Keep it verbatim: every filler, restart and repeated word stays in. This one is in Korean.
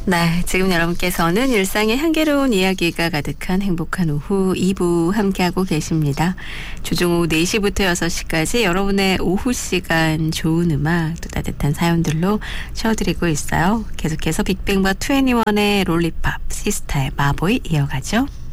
네, 지금 여러분께서는 일상의 향기로운 이야기가 가득한 행복한 오후 이 부 함께하고 계십니다. 주중 오후 네 시부터 여섯 시까지 여러분의 오후 시간 좋은 음악 또 따뜻한 사연들로 채워드리고 있어요. 계속해서 빅뱅과 투애니원의 롤리팝, 시스타의 마보이 이어가죠.